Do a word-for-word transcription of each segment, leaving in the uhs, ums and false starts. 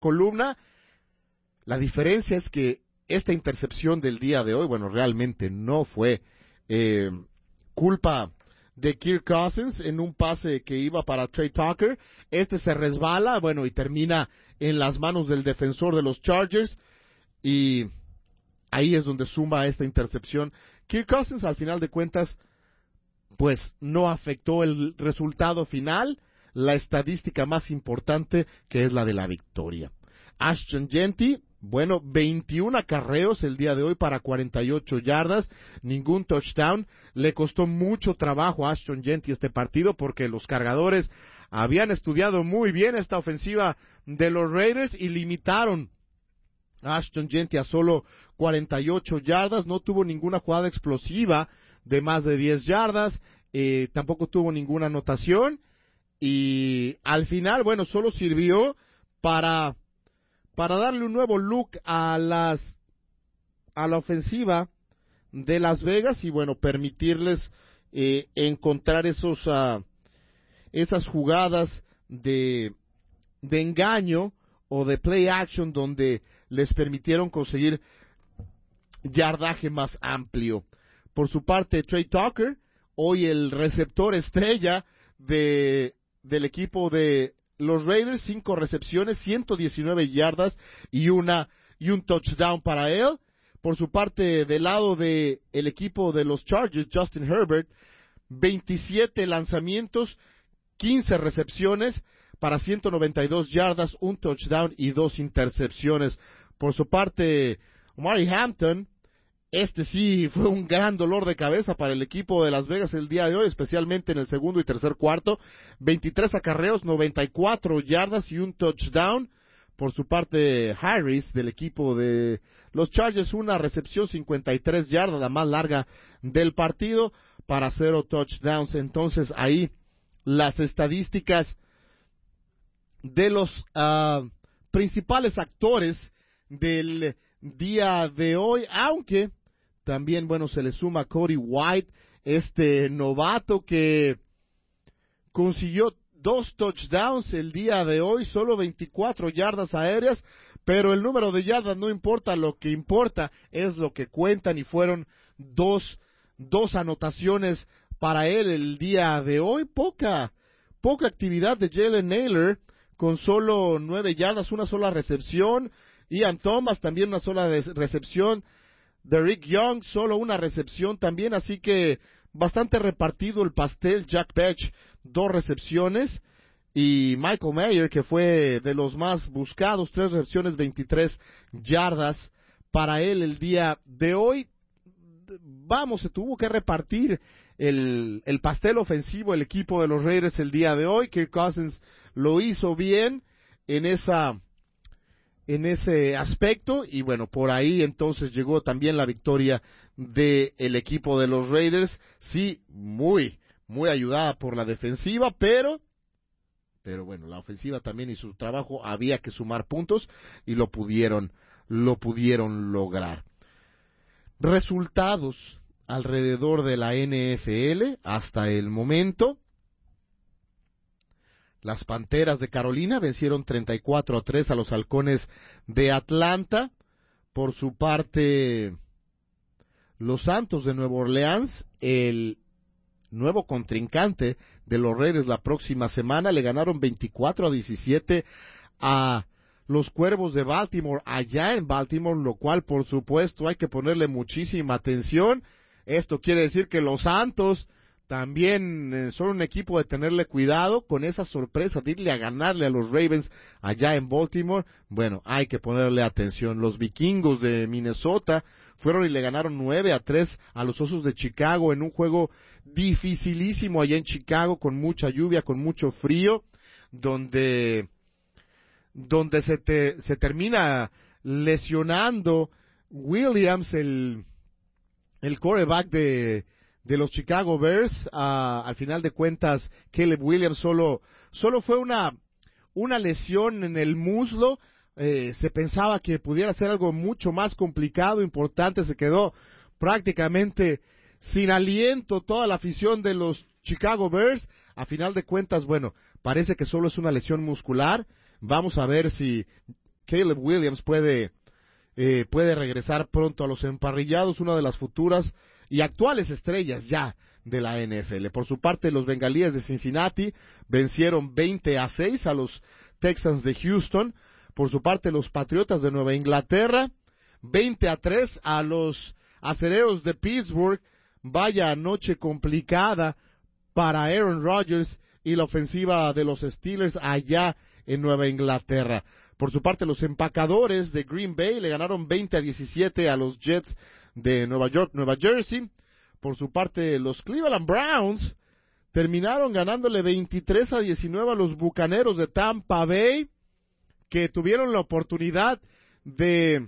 columna. La diferencia es que esta intercepción del día de hoy, bueno, realmente no fue eh, culpa de Kirk Cousins en un pase que iba para Trey Tucker. Este se resbala, bueno, y termina en las manos del defensor de los Chargers, y ahí es donde suma esta intercepción. Kirk Cousins, al final de cuentas, pues no afectó el resultado final, la estadística más importante, que es la de la victoria. Ashton Jeanty, bueno, veintiún acarreos el día de hoy para cuarenta y ocho yardas, ningún touchdown. Le costó mucho trabajo a Ashton Jeanty este partido porque los cargadores habían estudiado muy bien esta ofensiva de los Raiders y limitaron a Ashton Jeanty a solo cuarenta y ocho yardas. No tuvo ninguna jugada explosiva de más de diez yardas, eh, tampoco tuvo ninguna anotación, y al final, bueno, solo sirvió para para darle un nuevo look a las a la ofensiva de Las Vegas y, bueno, permitirles eh, encontrar esos uh, esas jugadas de de engaño o de play action donde les permitieron conseguir yardaje más amplio. Por su parte, Trey Tucker, hoy el receptor estrella de del equipo de los Raiders, cinco recepciones, ciento diecinueve yardas y una y un touchdown para él. Por su parte, del lado de el equipo de los Chargers, Justin Herbert, veintisiete lanzamientos, quince recepciones para ciento noventa y dos yardas, un touchdown y dos intercepciones. Por su parte, Omari Hampton, este sí fue un gran dolor de cabeza para el equipo de Las Vegas el día de hoy, especialmente en el segundo y tercer cuarto. veintitrés acarreos, noventa y cuatro yardas y un touchdown. Por su parte, Harris, del equipo de los Chargers, una recepción, cincuenta y tres yardas, la más larga del partido, para cero touchdowns. Entonces, ahí las estadísticas de los uh, principales actores del día de hoy, aunque también, bueno, se le suma Cody White, este novato que consiguió dos touchdowns el día de hoy, solo veinticuatro yardas aéreas, pero el número de yardas no importa, lo que importa es lo que cuentan, y fueron dos, dos anotaciones para él el día de hoy. Poca, poca actividad de Jalen Nailor, con solo nueve yardas, una sola recepción. Ian Thomas también una sola recepción. Derrick Young solo una recepción también, así que bastante repartido el pastel. Jack Bech, dos recepciones, y Michael Mayer, que fue de los más buscados, tres recepciones, veintitrés yardas para él el día de hoy. Vamos, se tuvo que repartir el, el pastel ofensivo el equipo de los Raiders el día de hoy. Kirk Cousins lo hizo bien en esa en ese aspecto, y bueno, por ahí entonces llegó también la victoria del equipo de los Raiders, sí, muy, muy ayudada por la defensiva, pero, pero bueno, la ofensiva también hizo su trabajo, había que sumar puntos, y lo pudieron, lo pudieron lograr. Resultados alrededor de la N F L hasta el momento. Las Panteras de Carolina vencieron treinta y cuatro a tres a los Halcones de Atlanta. Por su parte, los Santos de Nueva Orleans, el nuevo contrincante de los Raiders la próxima semana, le ganaron veinticuatro a diecisiete a los Cuervos de Baltimore allá en Baltimore, lo cual, por supuesto, hay que ponerle muchísima atención. Esto quiere decir que los Santos también eh, son un equipo de tenerle cuidado con esa sorpresa de irle a ganarle a los Ravens allá en Baltimore. Bueno, hay que ponerle atención. Los Vikingos de Minnesota fueron y le ganaron nueve a tres a los Osos de Chicago en un juego dificilísimo allá en Chicago, con mucha lluvia, con mucho frío, donde donde se, te, se termina lesionando Williams, el, el quarterback de de los Chicago Bears. Uh, al final de cuentas, Caleb Williams solo, solo fue una, una lesión en el muslo. Eh, se pensaba que pudiera ser algo mucho más complicado, importante. Se quedó prácticamente sin aliento toda la afición de los Chicago Bears. A final de cuentas, bueno, parece que solo es una lesión muscular. Vamos a ver si Caleb Williams puede, eh, puede regresar pronto a los emparrillados, una de las futuras y actuales estrellas ya de la N F L. Por su parte, los Bengalíes de Cincinnati vencieron veinte a seis a los Texans de Houston. Por su parte, los Patriotas de Nueva Inglaterra, veinte a tres a los Acereros de Pittsburgh. Vaya noche complicada para Aaron Rodgers y la ofensiva de los Steelers allá en Nueva Inglaterra. Por su parte, los Empacadores de Green Bay le ganaron veinte a diecisiete a los Jets de Nueva York, Nueva Jersey. Por su parte, los Cleveland Browns terminaron ganándole veintitrés a diecinueve a los Bucaneros de Tampa Bay, que tuvieron la oportunidad de,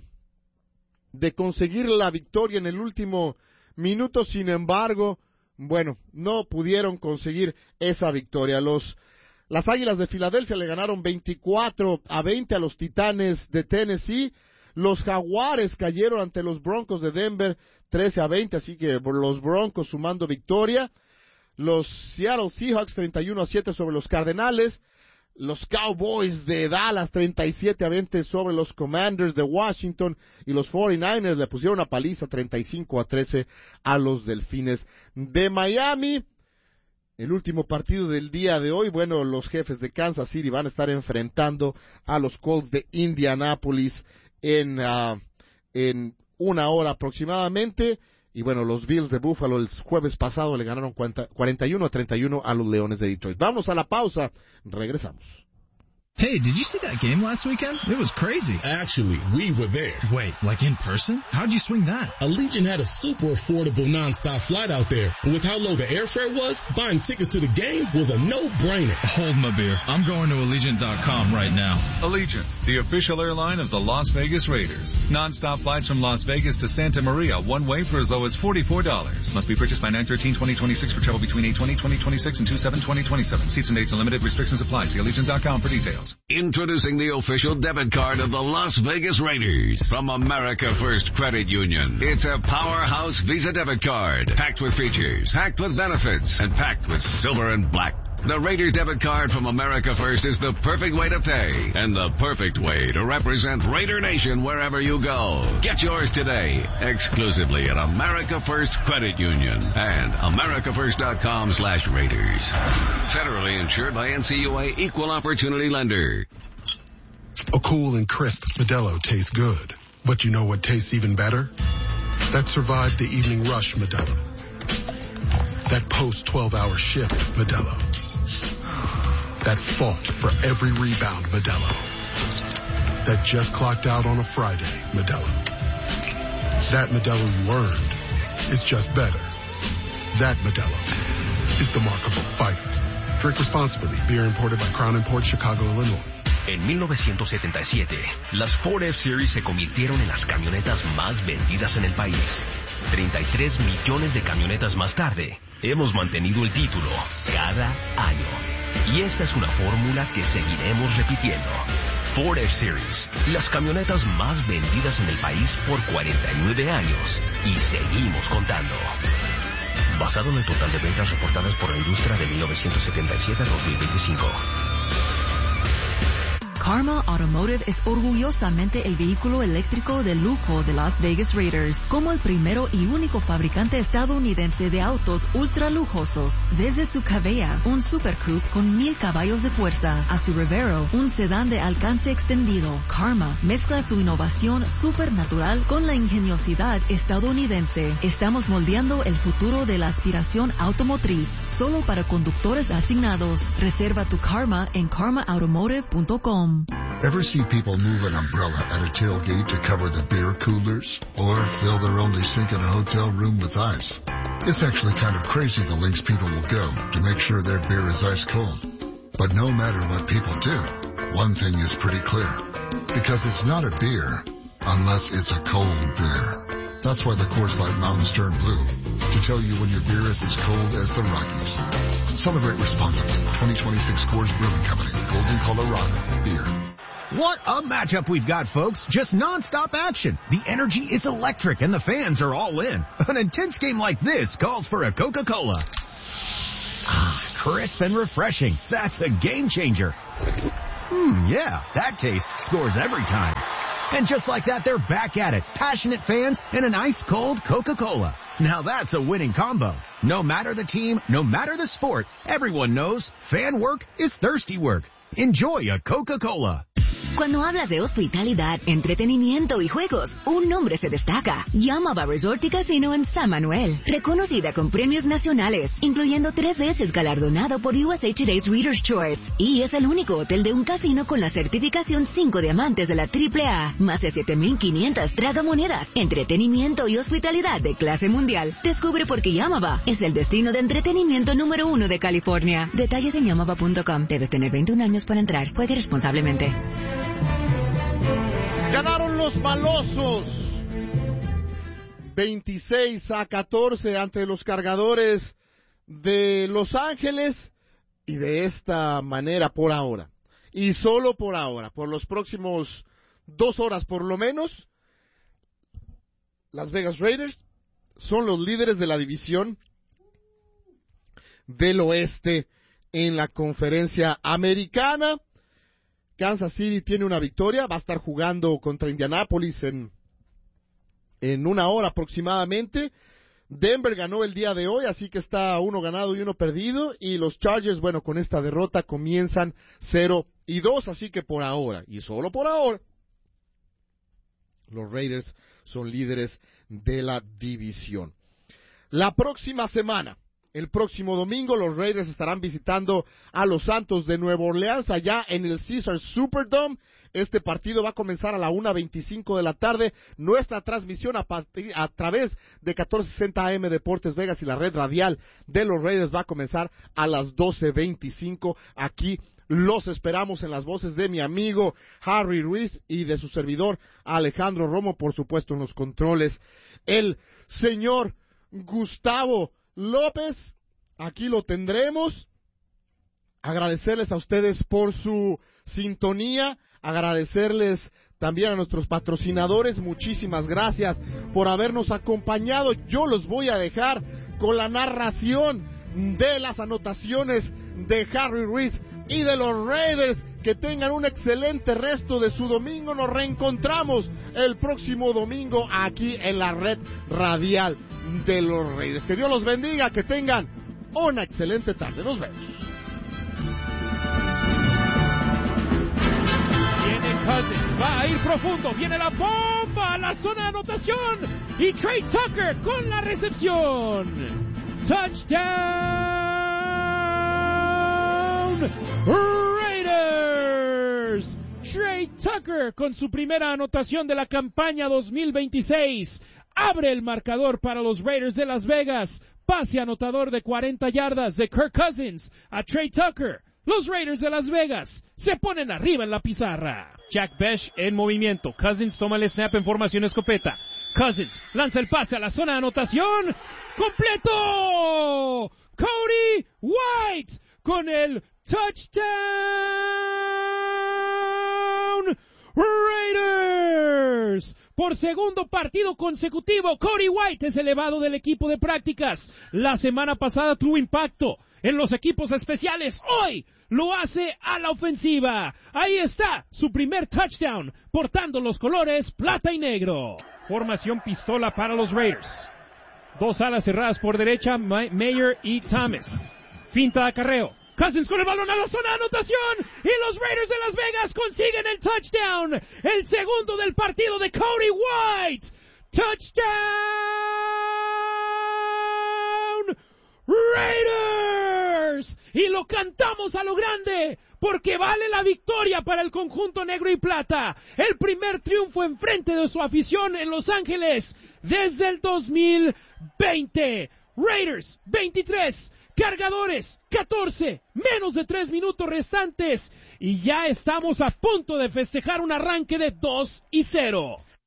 de conseguir la victoria en el último minuto. Sin embargo, bueno, no pudieron conseguir esa victoria. Los, las Águilas de Filadelfia le ganaron veinticuatro a veinte a los Titanes de Tennessee. Los Jaguares cayeron ante los Broncos de Denver trece a veinte, así que los Broncos sumando victoria. Los Seattle Seahawks treinta y uno a siete sobre los Cardenales. Los Cowboys de Dallas treinta y siete a veinte sobre los Commanders de Washington, y los cuarenta y nueve ers le pusieron una paliza treinta y cinco a trece a los Delfines de Miami. El último partido del día de hoy, bueno, los Jefes de Kansas City van a estar enfrentando a los Colts de Indianapolis en, uh, en una hora aproximadamente. Y bueno, los Bills de Buffalo el jueves pasado le ganaron cuarenta y uno a treinta y uno a los Leones de Detroit. Vamos a la pausa, regresamos. Hey, did you see that game last weekend? It was crazy. Actually, we were there. Wait, like in person? How'd you swing that? Allegiant had a super affordable nonstop flight out there. And with how low the airfare was, buying tickets to the game was a no-brainer. Hold my beer. I'm going to Allegiant dot com right now. Allegiant, the official airline of the Las Vegas Raiders. Nonstop flights from Las Vegas to Santa Maria, one way for as low as forty-four dollars. Must be purchased by nine thirteen twenty twenty-six for travel between eight twenty twenty twenty-six and two seven twenty twenty-seven. Seats and dates and limited restrictions apply. See Allegiant dot com for details. Introducing the official debit card of the Las Vegas Raiders from America First Credit Union. It's a powerhouse Visa debit card, packed with features, packed with benefits, and packed with silver and black. The Raider debit card from America First is the perfect way to pay and the perfect way to represent Raider Nation wherever you go. Get yours today, exclusively at America First Credit Union and America First dot com slash Raiders. Federally insured by N C U A Equal Opportunity Lender. A cool and crisp Modelo tastes good. But you know what tastes even better? That survived the evening rush Modelo. That post twelve hour shift Modelo. That fought for every rebound Modelo. That just clocked out on a Friday Modelo. That Modelo you earned is just better. That Modelo is the mark of a fighter. Drink responsibly. Beer imported by Crown Imports, Chicago, Illinois. En mil novecientos setenta y siete, las Ford F-Series se convirtieron en las camionetas más vendidas en el país. treinta y tres millones de camionetas más tarde, hemos mantenido el título cada año. Y esta es una fórmula que seguiremos repitiendo. Ford F-Series, las camionetas más vendidas en el país por cuarenta y nueve años. Y seguimos contando. Basado en el total de ventas reportadas por la industria de mil novecientos setenta y siete a dos mil veinticinco. Karma Automotive es orgullosamente el vehículo eléctrico de lujo de Las Vegas Raiders, como el primero y único fabricante estadounidense de autos ultra lujosos. Desde su Cavea, un Super Coupe con mil caballos de fuerza, a su Revero, un sedán de alcance extendido, Karma mezcla su innovación supernatural con la ingeniosidad estadounidense. Estamos moldeando el futuro de la aspiración automotriz, solo para conductores asignados. Reserva tu Karma en karma automotive punto com. Ever see people move an umbrella at a tailgate to cover the beer coolers? Or fill their only sink in a hotel room with ice? It's actually kind of crazy the lengths people will go to make sure their beer is ice cold. But no matter what people do, one thing is pretty clear. Because it's not a beer unless it's a cold beer. That's why the Coors Light Mountains turn blue, to tell you when your beer is as cold as the Rockies. Celebrate responsibly. twenty twenty-six Coors Brewing Company, Golden, Colorado. Beer. What a matchup we've got, folks. Just nonstop action. The energy is electric and the fans are all in. An intense game like this calls for a Coca-Cola. Ah, crisp and refreshing. That's a game changer. Hmm, yeah, that taste scores every time. And just like that, they're back at it. Passionate fans and an ice-cold Coca-Cola. Now that's a winning combo. No matter the team, no matter the sport, everyone knows fan work is thirsty work. Enjoy a Coca-Cola. Cuando hablas de hospitalidad, entretenimiento y juegos, un nombre se destaca. Yamava Resort y Casino en San Manuel. Reconocida con premios nacionales, incluyendo tres veces galardonado por U S A Today's Reader's Choice. Y es el único hotel de un casino con la certificación cinco diamantes de la triple A. Más de siete mil quinientas tragamonedas. Entretenimiento y hospitalidad de clase mundial. Descubre por qué Yamava es el destino de entretenimiento número uno de California. Detalles en yamava punto com. Debes tener veintiún años para entrar. Juegue responsablemente. Ganaron los malosos veintiséis a catorce ante los Cargadores de Los Ángeles, y de esta manera por ahora, y solo por ahora, por los próximos dos horas por lo menos, Las Vegas Raiders son los líderes de la división del oeste en la conferencia americana. Kansas City tiene una victoria, va a estar jugando contra Indianápolis en, en una hora aproximadamente. Denver ganó el día de hoy, así que está uno ganado y uno perdido, y los Chargers, bueno, con esta derrota comienzan cero y dos, así que por ahora, y solo por ahora, los Raiders son líderes de la división. La próxima semana, el próximo domingo, los Raiders estarán visitando a los Santos de Nueva Orleans, allá en el Caesars Superdome. Este partido va a comenzar a la una veinticinco de la tarde. Nuestra transmisión a, partir, a través de catorce sesenta A M Deportes Vegas y la red radial de los Raiders va a comenzar a las doce veinticinco. Aquí los esperamos en las voces de mi amigo Harry Ruiz y de su servidor Alejandro Romo, por supuesto en los controles, el señor Gustavo López. Aquí lo tendremos. Agradecerles a ustedes por su sintonía, agradecerles también a nuestros patrocinadores. Muchísimas gracias por habernos acompañado. Yo los voy a dejar con la narración de las anotaciones de Harry Ruiz y de los Raiders. Que tengan un excelente resto de su domingo. Nos reencontramos el próximo domingo aquí en la red radial de los Raiders. Que Dios los bendiga, que tengan una excelente tarde. Nos vemos. Viene Cousins, va a ir profundo, viene la bomba a la zona de anotación y Trey Tucker con la recepción. Touchdown Raiders. Trey Tucker con su primera anotación de la campaña dos mil veintiséis. Abre el marcador para los Raiders de Las Vegas. Pase anotador de cuarenta yardas de Kirk Cousins a Trey Tucker. Los Raiders de Las Vegas se ponen arriba en la pizarra. Jack Bech en movimiento. Cousins toma el snap en formación escopeta. Cousins lanza el pase a la zona de anotación. ¡Completo! Cody White con el touchdown Raiders. Por segundo partido consecutivo, Cody White es elevado del equipo de prácticas. La semana pasada tuvo impacto en los equipos especiales. Hoy lo hace a la ofensiva. Ahí está su primer touchdown, portando los colores plata y negro. Formación pistola para los Raiders. Dos alas cerradas por derecha, Mayer y Thomas. Finta de acarreo. Cousins con el balón a la zona de anotación y los Raiders de Las Vegas consiguen el touchdown, el segundo del partido de Cody White. Touchdown Raiders. Y lo cantamos a lo grande porque vale la victoria para el conjunto negro y plata. El primer triunfo en frente de su afición en Los Ángeles desde el dos mil veinte. Raiders veintitrés. Cargadores, catorce, menos de tres minutos restantes y ya estamos a punto de festejar un arranque de dos y cero.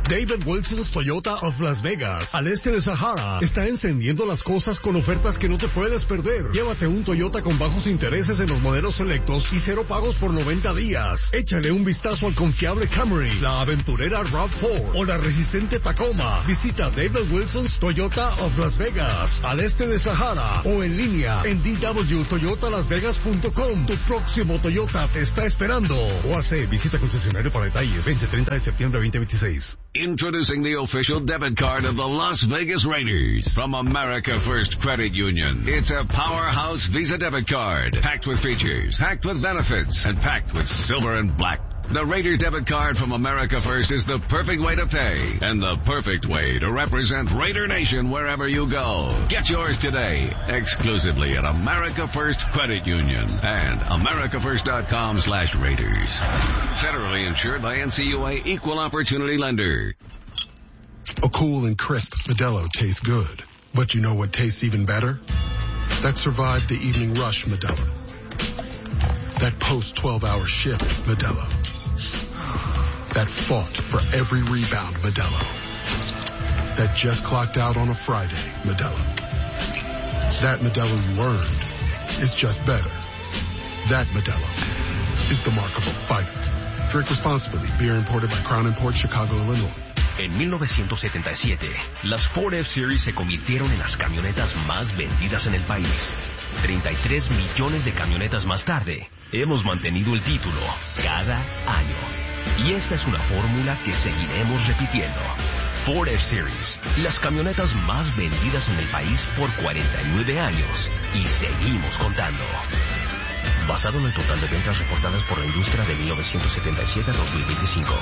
David Wilson's Toyota of Las Vegas, al este de Sahara, está encendiendo las cosas con ofertas que no te puedes perder. Llévate un Toyota con bajos intereses en los modelos selectos y cero pagos por noventa días. Échale un vistazo al confiable Camry, la aventurera RAV cuatro o la resistente Tacoma. Visita David Wilson's Toyota of Las Vegas, al este de Sahara, o en línea en d w toyota las vegas punto com. Tu próximo Toyota te está esperando. O hace visita concesionario para detalles. Vence treinta de septiembre veinte veintiséis. Introducing the official debit card of the Las Vegas Raiders from America First Credit Union. It's a powerhouse Visa debit card, packed with features, packed with benefits, and packed with silver and black. The Raiders debit card from America First is the perfect way to pay and the perfect way to represent Raider Nation wherever you go. Get yours today, exclusively at America First Credit Union and america first dot com slash Raiders. Federally insured by N C U A Equal Opportunity Lender. A cool and crisp Modelo tastes good. But you know what tastes even better? That survived the evening rush Modelo. That post twelve hour shift Modelo. That fought for every rebound Modelo. That just clocked out on a Friday Modelo. That Modelo you earned is just better. That Modelo is the mark of a fighter. Drink responsibly. Beer imported by Crown Imports, Chicago, Illinois. En mil novecientos setenta y siete, las Ford F-Series se convirtieron en las camionetas más vendidas en el país. treinta y tres millones de camionetas más tarde, hemos mantenido el título cada año. Y esta es una fórmula que seguiremos repitiendo. Ford F-Series, las camionetas más vendidas en el país por cuarenta y nueve años. Y seguimos contando. Basado en el total de ventas reportadas por la industria de mil novecientos setenta y siete a dos mil veinticinco.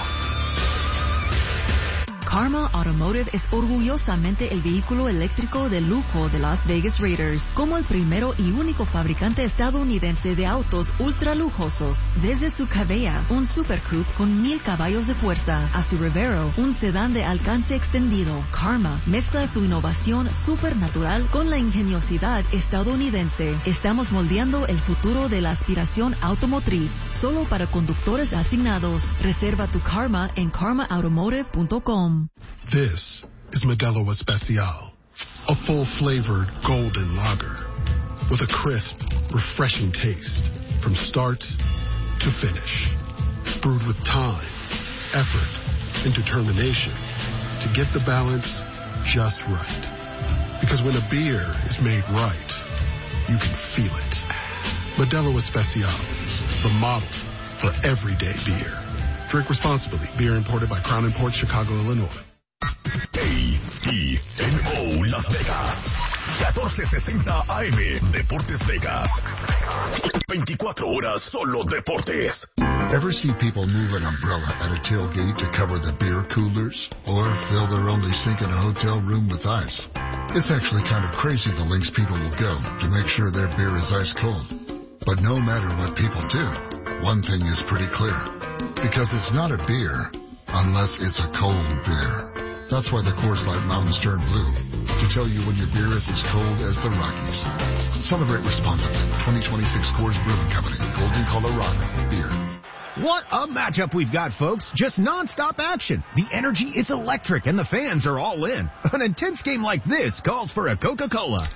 Karma Automotive es orgullosamente el vehículo eléctrico de lujo de Las Vegas Raiders, como el primero y único fabricante estadounidense de autos ultra lujosos. Desde su Cabella, un Super Coupe con mil caballos de fuerza, a su Revero, un sedán de alcance extendido, Karma mezcla su innovación supernatural con la ingeniosidad estadounidense. Estamos moldeando el futuro de la aspiración automotriz, solo para conductores asignados. Reserva tu Karma en karma automotive punto com. This is Modelo Especial, a full-flavored golden lager with a crisp, refreshing taste from start to finish. Brewed with time, effort, and determination to get the balance just right. Because when a beer is made right, you can feel it. Modelo Especial, the model for everyday beer. Drink responsibly. Beer imported by Crown Imports, Chicago, Illinois. A E N O Las Vegas. catorce sesenta A M. Deportes Vegas. veinticuatro horas solo deportes. Ever see people move an umbrella at a tailgate to cover the beer coolers? Or fill their only sink in a hotel room with ice? It's actually kind of crazy the lengths people will go to make sure their beer is ice cold. But no matter what people do, one thing is pretty clear. Because it's not a beer unless it's a cold beer. That's why the Coors Light Mountains turn blue, to tell you when your beer is as cold as the Rockies. Celebrate responsibly. twenty twenty-six Coors Brewing Company, Golden, Colorado. Beer. What a matchup we've got, folks. Just non-stop action. The energy is electric, and the fans are all in. An intense game like this calls for a Coca-Cola.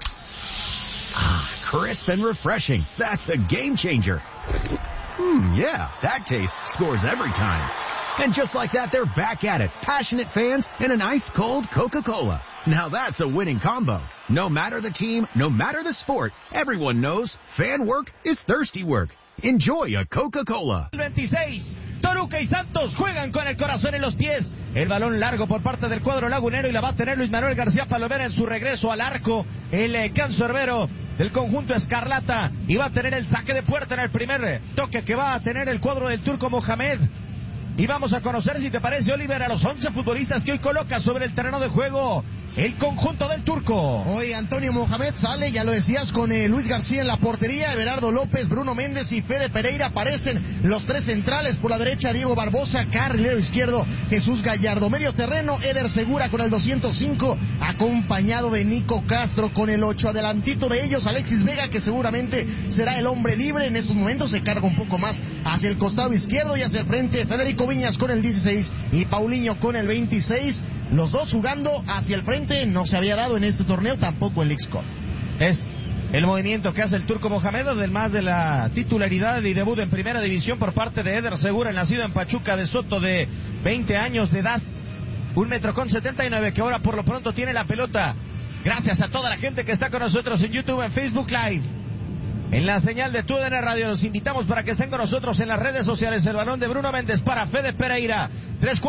Ah, crisp and refreshing. That's a game changer. Hmm, yeah, that taste scores every time. And just like that, they're back at it. Passionate fans and an ice-cold Coca-Cola. Now that's a winning combo. No matter the team, no matter the sport, everyone knows fan work is thirsty work. Enjoy a Coca-Cola. veintiséis. Toluca y Santos juegan con el corazón en los pies. El balón largo por parte del cuadro lagunero y la va a tener Luis Manuel García Palomera en su regreso al arco. El eh, cancerbero del conjunto escarlata y va a tener el saque de puerta en el primer toque que va a tener el cuadro del turco Mohamed. Y vamos a conocer, si te parece, Oliver, a los once futbolistas que hoy coloca sobre el terreno de juego el conjunto del turco. Hoy Antonio Mohamed sale, ya lo decías, con eh, Luis García en la portería, Everardo López, Bruno Méndez y Fede Pereira aparecen los tres centrales. Por la derecha Diego Barbosa, carrilero izquierdo Jesús Gallardo. Medio terreno Eder Segura con el doscientos cinco, acompañado de Nico Castro con el ocho. Adelantito de ellos Alexis Vega, que seguramente será el hombre libre. En estos momentos se carga un poco más hacia el costado izquierdo y hacia el frente Federico Viñas con el dieciséis y Paulinho con el veintiséis. Los dos jugando hacia el frente, no se había dado en este torneo, tampoco en Leagues Cup. Es el movimiento que hace el turco Mohamed, además de la titularidad y debut en primera división por parte de Eder Segura, el nacido en Pachuca de Soto, de veinte años de edad, un metro con setenta y nueve, que ahora por lo pronto tiene la pelota. Gracias a toda la gente que está con nosotros en YouTube, en Facebook Live, en la señal de T U D N Radio. Los invitamos para que estén con nosotros en las redes sociales. El balón de Bruno Méndez para Fede Pereira. Tres